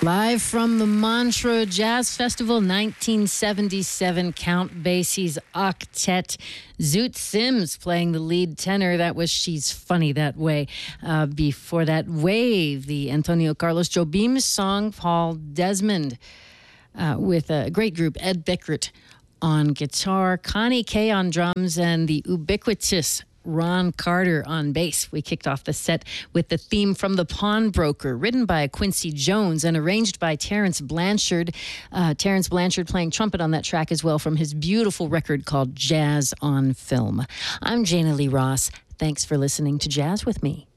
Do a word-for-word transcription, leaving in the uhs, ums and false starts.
Live from the Montreux Jazz Festival, nineteen seventy-seven, Count Basie's octet. Zoot Sims playing the lead tenor. That was She's Funny That Way. Uh, before that, Wave, the Antonio Carlos Jobim song. Paul Desmond uh, with a great group, Ed Bickert on guitar, Connie Kay on drums, and the ubiquitous Ron Carter on bass. We kicked off the set with the theme from The Pawnbroker, written by Quincy Jones and arranged by Terence Blanchard. Uh, Terence Blanchard playing trumpet on that track as well from his beautiful record called Jazz on Film. I'm Jana Lee Ross. Thanks for listening to Jazz with Me.